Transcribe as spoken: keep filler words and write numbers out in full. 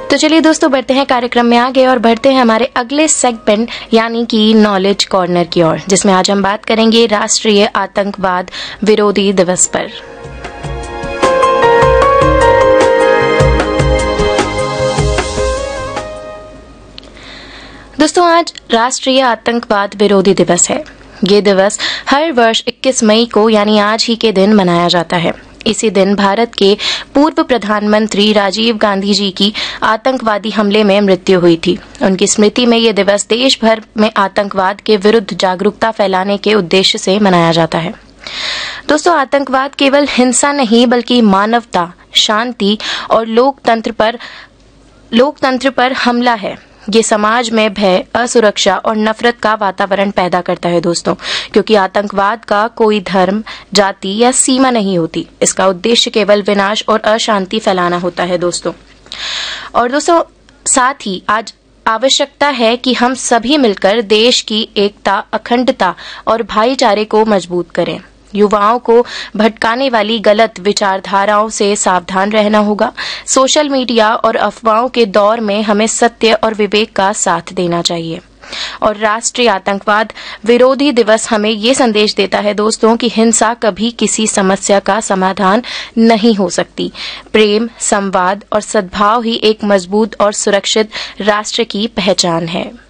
तो चलिए दोस्तों, बढ़ते हैं कार्यक्रम में आगे और बढ़ते हैं हमारे अगले सेगमेंट यानी कि नॉलेज कॉर्नर की ओर, जिसमें आज हम बात करेंगे राष्ट्रीय आतंकवाद विरोधी दिवस पर। दोस्तों, आज राष्ट्रीय आतंकवाद विरोधी दिवस है। ये दिवस हर वर्ष इक्कीस मई को यानी आज ही के दिन मनाया जाता है। इसी दिन भारत के पूर्व प्रधानमंत्री राजीव गांधी जी की आतंकवादी हमले में मृत्यु हुई थी। उनकी स्मृति में ये दिवस देश भर में आतंकवाद के विरुद्ध जागरूकता फैलाने के उद्देश्य से मनाया जाता है। दोस्तों, आतंकवाद केवल हिंसा नहीं बल्कि मानवता, शांति और लोकतंत्र पर लोकतंत्र पर हमला है। ये समाज में भय, असुरक्षा और नफरत का वातावरण पैदा करता है दोस्तों, क्योंकि आतंकवाद का कोई धर्म, जाति या सीमा नहीं होती। इसका उद्देश्य केवल विनाश और अशांति फैलाना होता है दोस्तों। और दोस्तों, साथ ही आज आवश्यकता है कि हम सभी मिलकर देश की एकता, अखंडता और भाईचारे को मजबूत करें। युवाओं को भटकाने वाली गलत विचारधाराओं से सावधान रहना होगा। सोशल मीडिया और अफवाहों के दौर में हमें सत्य और विवेक का साथ देना चाहिए। और राष्ट्रीय आतंकवाद विरोधी दिवस हमें ये संदेश देता है दोस्तों कि हिंसा कभी किसी समस्या का समाधान नहीं हो सकती। प्रेम, संवाद और सद्भाव ही एक मजबूत और सुरक्षित राष्ट्र की पहचान है।